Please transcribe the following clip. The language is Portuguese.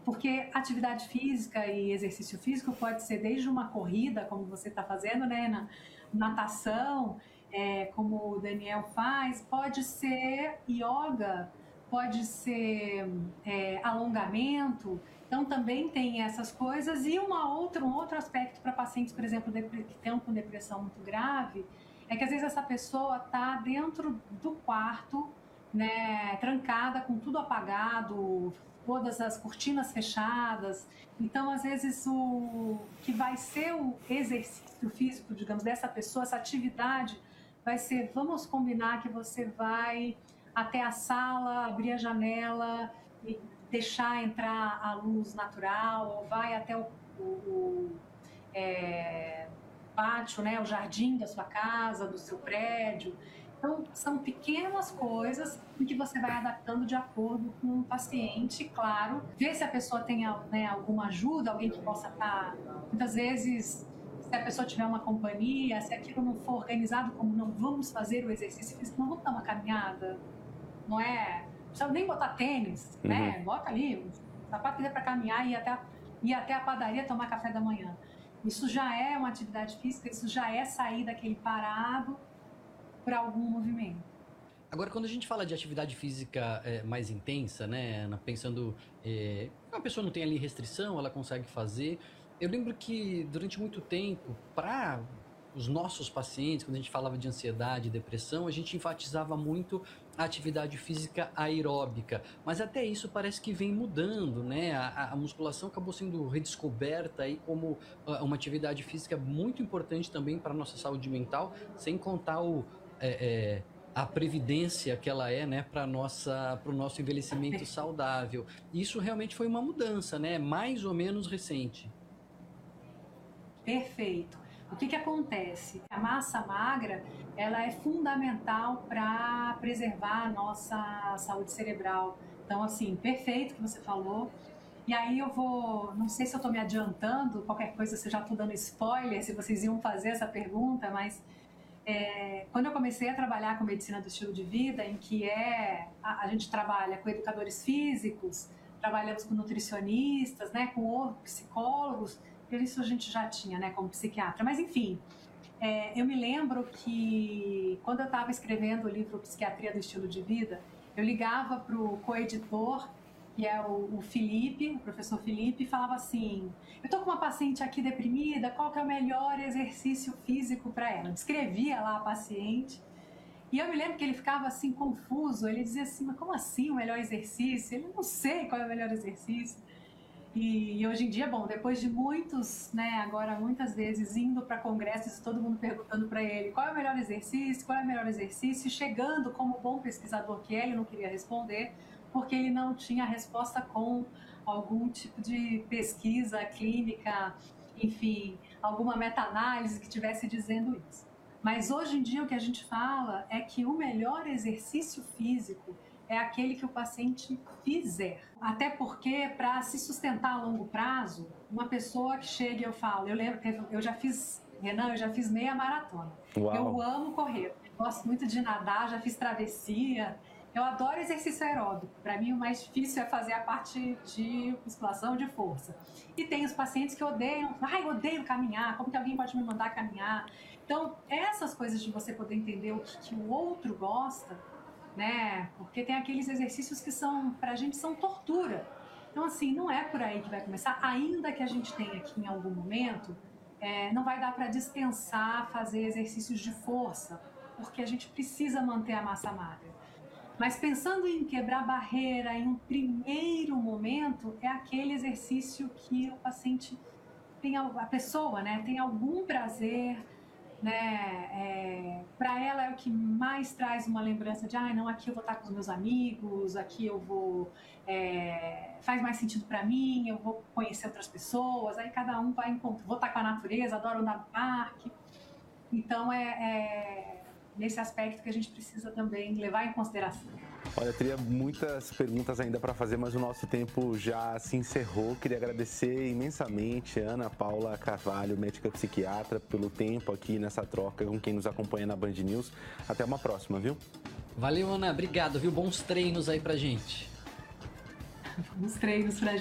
Porque atividade física e exercício físico pode ser desde uma corrida, como você está fazendo, né, natação, como o Daniel faz, pode ser yoga, pode ser alongamento. Então, também tem essas coisas. E um outro aspecto para pacientes, por exemplo, que estão com depressão muito grave, é que às vezes essa pessoa está dentro do quarto, né, trancada, com tudo apagado, todas as cortinas fechadas. Então, às vezes, o que vai ser o exercício físico, digamos, dessa pessoa, essa atividade, vai ser, vamos combinar que você vai até a sala, abrir a janela e deixar entrar a luz natural, ou vai até o pátio, né, o jardim da sua casa, do seu prédio. Então, são pequenas coisas em que você vai adaptando de acordo com o paciente, claro. Ver se a pessoa tem, né, alguma ajuda, alguém que possa estar... Muitas vezes, se a pessoa tiver uma companhia, se aquilo não for organizado como não vamos fazer o exercício físico, não vamos dar uma caminhada, não precisa nem botar tênis, né? Bota ali um sapato para caminhar e ir até a padaria tomar café da manhã. Isso já é uma atividade física, isso já é sair daquele parado para algum movimento. Agora, quando a gente fala de atividade física mais intensa, né, Ana, pensando que uma pessoa não tem ali restrição, ela consegue fazer. Eu lembro que durante muito tempo, para os nossos pacientes, quando a gente falava de ansiedade, depressão, a gente enfatizava muito a atividade física aeróbica, mas até isso parece que vem mudando, né? A musculação acabou sendo redescoberta aí como uma atividade física muito importante também para a nossa saúde mental, sem contar a previdência que ela é, né, para o nosso envelhecimento saudável. Isso realmente foi uma mudança, né? Mais ou menos recente. Perfeito. O que acontece? A massa magra, ela é fundamental para preservar a nossa saúde cerebral. Então, assim, perfeito que você falou. E aí não sei se eu estou me adiantando, qualquer coisa você já estou dando spoiler, se vocês iam fazer essa pergunta, mas quando eu comecei a trabalhar com medicina do estilo de vida, em que a gente trabalha com educadores físicos, trabalhamos com nutricionistas, né, com psicólogos, isso a gente já tinha, né, como psiquiatra. Mas, enfim, eu me lembro que quando eu estava escrevendo o livro Psiquiatria do Estilo de Vida, eu ligava para o coeditor, que é o Felipe, o professor Felipe, e falava assim: eu estou com uma paciente aqui deprimida, qual que é o melhor exercício físico para ela? Eu descrevia lá a paciente, e eu me lembro que ele ficava assim confuso, ele dizia assim: mas como assim o melhor exercício? Ele não sei qual é o melhor exercício. E hoje em dia, bom, depois de muitas vezes indo para congressos e todo mundo perguntando para ele qual é o melhor exercício, chegando como bom pesquisador que ele não queria responder, porque ele não tinha resposta com algum tipo de pesquisa clínica, enfim, alguma meta-análise que estivesse dizendo isso. Mas hoje em dia o que a gente fala é que o melhor exercício físico é aquele que o paciente fizer. Até porque, para se sustentar a longo prazo, uma pessoa que chega, eu já fiz meia maratona. Uau. Eu amo correr, gosto muito de nadar, já fiz travessia. Eu adoro exercício aeróbico. Para mim, o mais difícil é fazer a parte de musculação de força. E tem os pacientes que odeiam, odeio caminhar, como que alguém pode me mandar caminhar? Então, essas coisas de você poder entender o que o outro gosta, né? Porque tem aqueles exercícios que pra gente são tortura. Então, assim, não é por aí que vai começar, ainda que a gente tenha aqui em algum momento, não vai dar para dispensar fazer exercícios de força, porque a gente precisa manter a massa magra. Mas pensando em quebrar barreira em um primeiro momento, é aquele exercício que o paciente a pessoa, né, tem algum prazer, né? Para ela é o que mais traz uma lembrança de não, aqui eu vou estar com os meus amigos, aqui eu vou faz mais sentido para mim, eu vou conhecer outras pessoas, aí cada um vai encontrar, vou estar com a natureza, adoro andar no parque. Então nesse aspecto que a gente precisa também levar em consideração. Olha, eu teria muitas perguntas ainda para fazer, mas o nosso tempo já se encerrou. Queria agradecer imensamente a Ana Paula Carvalho, médica psiquiatra, pelo tempo aqui nessa troca com quem nos acompanha na Band News. Até uma próxima, viu? Valeu, Ana. Obrigado, viu? Bons treinos aí pra gente. Bons treinos pra gente.